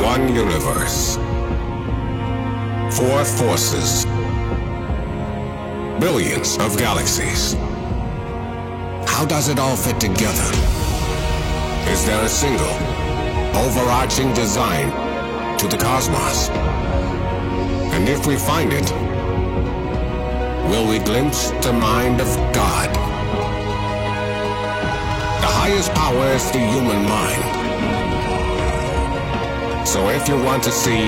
One universe. Four forces. Billions of galaxies. How does it all fit together? Is there a single, overarching design to the cosmos? And if we find it, will we glimpse the mind of God? The highest power is the human mind. So if you want to see